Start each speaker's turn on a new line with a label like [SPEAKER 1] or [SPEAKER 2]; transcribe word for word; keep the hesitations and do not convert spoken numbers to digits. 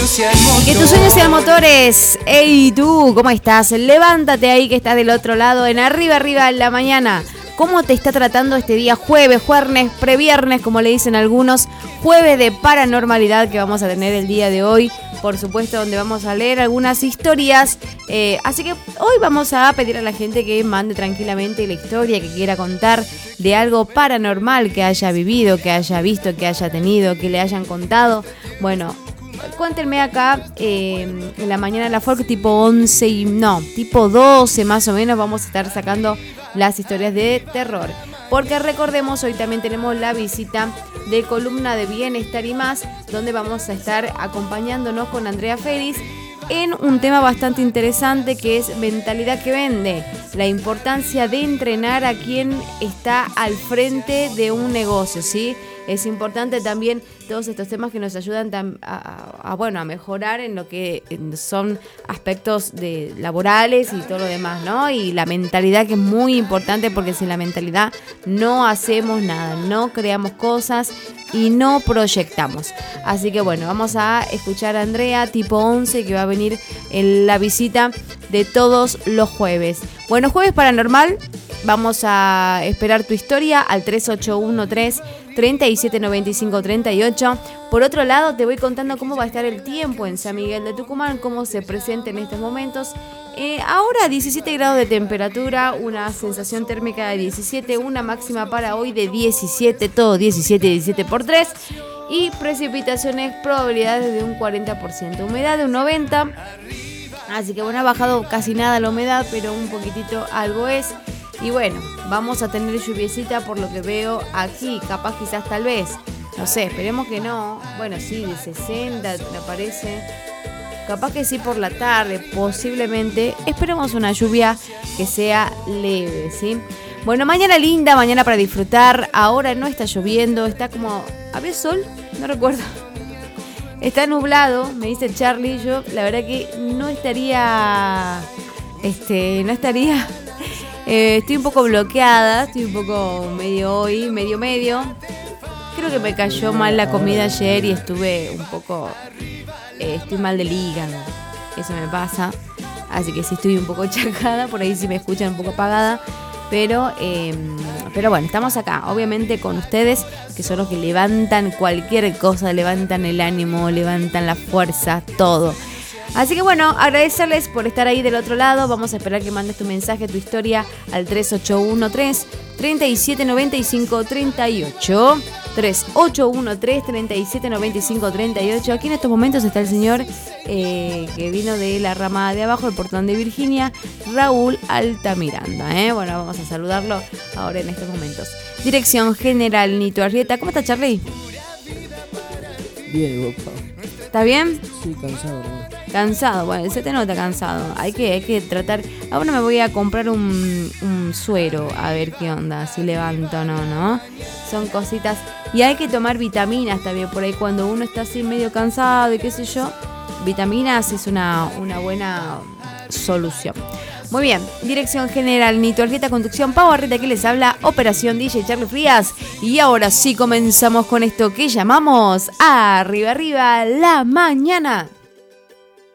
[SPEAKER 1] sea el motor.
[SPEAKER 2] Que tus sueños sean motores. Ey, tú, ¿cómo estás? Levántate ahí que estás del otro lado, en arriba, arriba en la mañana. ¿Cómo te está tratando este día jueves, jueves, previernes, como le dicen algunos? Jueves de paranormalidad que vamos a tener el día de hoy. Por supuesto, donde vamos a leer algunas historias. Eh, así que hoy vamos a pedir a la gente que mande tranquilamente la historia que quiera contar de algo paranormal que haya vivido, que haya visto, que haya tenido, que le hayan contado. Bueno, cuéntenme acá eh, en la mañana de la folk tipo once y no, tipo doce más o menos vamos a estar sacando las historias de terror. Porque recordemos, hoy también tenemos la visita de Columna de Bienestar y Más, donde vamos a estar acompañándonos con Andrea Félix en un tema bastante interesante que es mentalidad que vende, la importancia de entrenar a quien está al frente de un negocio, ¿sí? Es importante también todos estos temas que nos ayudan a, a, a, bueno, a mejorar en lo que son aspectos de laborales y todo lo demás, ¿no? Y la mentalidad, que es muy importante, porque sin la mentalidad no hacemos nada, no creamos cosas y no proyectamos. Así que bueno, vamos a escuchar a Andrea tipo once, que va a venir en la visita de todos los jueves. Bueno, jueves paranormal, vamos a esperar tu historia al tres ocho uno tres, tres siete nueve cinco tres ocho. Por otro lado, te voy contando cómo va a estar el tiempo en San Miguel de Tucumán, cómo se presenta en estos momentos. Eh, ahora diecisiete grados de temperatura, una sensación térmica de diecisiete, una máxima para hoy de diecisiete, todo diecisiete, diecisiete por tres. Y precipitaciones, probabilidades de un cuarenta por ciento, humedad de un noventa por ciento. Así que bueno, ha bajado casi nada la humedad, pero un poquitito algo es. Y bueno, vamos a tener lluviecita por lo que veo aquí, capaz quizás tal vez, no sé, esperemos que no. Bueno, sí, de sesenta me parece, capaz que sí por la tarde, posiblemente. Esperemos una lluvia que sea leve, ¿sí? Bueno, mañana linda, mañana para disfrutar. Ahora no está lloviendo, está como... ¿Había sol? No recuerdo. Está nublado, me dice Charlie. Yo la verdad que no estaría... Este, no estaría... Eh, estoy un poco bloqueada, estoy un poco medio hoy, medio medio. Creo que me cayó mal la comida ayer y estuve un poco... Eh, estoy mal del hígado, eso me pasa. Así que sí estoy un poco chacada, por ahí sí me escuchan un poco apagada. Pero, eh, pero bueno, estamos acá, obviamente con ustedes, que son los que levantan cualquier cosa, levantan el ánimo, levantan la fuerza, todo. Así que bueno, agradecerles por estar ahí del otro lado. Vamos a esperar que mandes tu mensaje, tu historia al tres ocho uno tres, tres siete nueve cinco tres ocho. tres ocho uno tres, tres siete nueve cinco tres ocho. Aquí en estos momentos está el señor eh, que vino de la rama de abajo, el portón de Virginia, Raúl Altamiranda. ¿eh? Bueno, vamos a saludarlo ahora en estos momentos. Dirección General Nito Arrieta. ¿Cómo está, Charlie?
[SPEAKER 3] Bien, guapo.
[SPEAKER 2] ¿Está bien?
[SPEAKER 3] Sí, cansado, ¿no?
[SPEAKER 2] Cansado, bueno, se te nota cansado. Hay que, hay que tratar. Ahora me voy a comprar un, un suero a ver qué onda, si levanto o no, ¿no? Son cositas. Y hay que tomar vitaminas también por ahí cuando uno está así medio cansado y qué sé yo. Vitaminas es una, una buena solución. Muy bien, Dirección General Nito Arrieta, conducción Pau Arrieta, que les habla, Operación D J Charlie Frías. Y ahora sí comenzamos con esto que llamamos Arriba Arriba la Mañana.